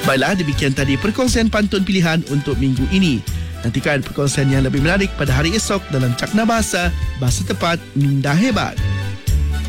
Baiklah, demikian tadi perkongsian pantun pilihan untuk minggu ini. Nantikan perkongsian yang lebih menarik pada hari esok dalam Cakna Bahasa Tepat Minda Hebat.